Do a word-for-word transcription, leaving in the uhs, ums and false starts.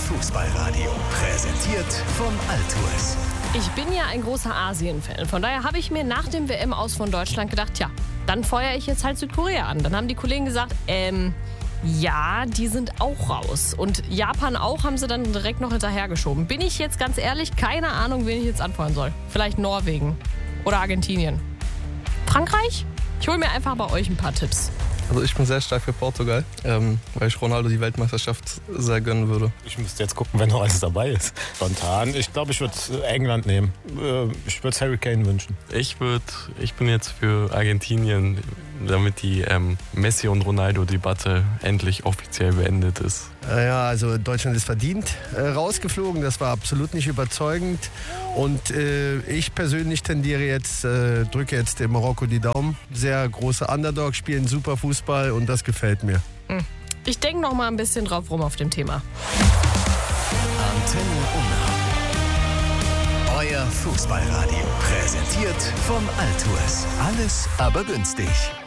Fußballradio, präsentiert vom Altours. Ich bin ja ein großer Asien-Fan. Von daher habe ich mir nach dem W M-Aus von Deutschland gedacht, ja, dann feuere ich jetzt halt Südkorea an. Dann haben die Kollegen gesagt, ähm, ja, die sind auch raus. Und Japan auch, haben sie dann direkt noch hinterhergeschoben. Bin ich jetzt ganz ehrlich, keine Ahnung, wen ich jetzt anfeuern soll. Vielleicht Norwegen oder Argentinien. Frankreich? Ich hole mir einfach bei euch ein paar Tipps. Also ich bin sehr stark für Portugal, ähm, weil ich Ronaldo die Weltmeisterschaft sehr gönnen würde. Ich müsste jetzt gucken, wenn noch alles dabei ist. Spontan. Ich glaube, ich würde England nehmen. Ich würde Harry Kane wünschen. Ich würde, ich bin jetzt für Argentinien, damit die ähm, Messi- und Ronaldo-Debatte endlich offiziell beendet ist. Ja, also Deutschland ist verdient äh, rausgeflogen. Das war absolut nicht überzeugend. Und äh, ich persönlich tendiere jetzt, äh, drücke jetzt dem Marokko die Daumen. Sehr große Underdog, spielen super Fußball und das gefällt mir. Ich denke noch mal ein bisschen drauf rum auf dem Thema. Antenne Unna. Euer Fußballradio, präsentiert vom Altours. Alles aber günstig.